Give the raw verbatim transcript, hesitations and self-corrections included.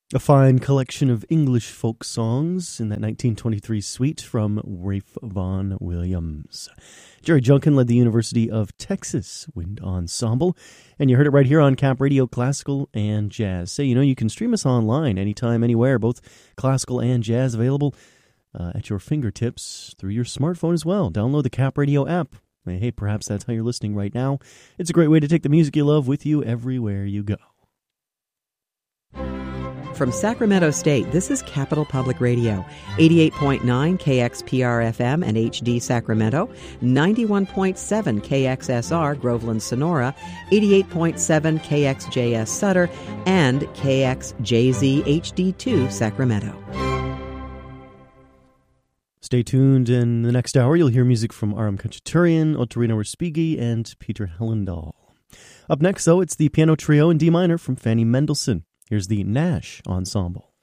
A fine collection of English folk songs in that nineteen twenty-three suite from Ralph Vaughan Williams. Jerry Junkin led the University of Texas Wind Ensemble, and you heard it right here on Cap Radio, Classical and Jazz. Say, you know, you can stream us online anytime, anywhere, both classical and jazz available uh, at your fingertips through your smartphone as well. Download the Cap Radio app. Hey, perhaps that's how you're listening right now. It's a great way to take the music you love with you everywhere you go. From Sacramento State, this is Capital Public Radio, eighty-eight point nine K X P R F M and H D Sacramento, ninety-one point seven K X S R Groveland Sonora, eighty-eight point seven K X J S Sutter, and K X J Z H D two Sacramento. Stay tuned. In the next hour, you'll hear music from Aram Khachaturian, Ottorino Respighi, and Peter Hellendahl. Up next, though, it's the piano trio in D minor from Fanny Mendelssohn. Here's the Nash Ensemble.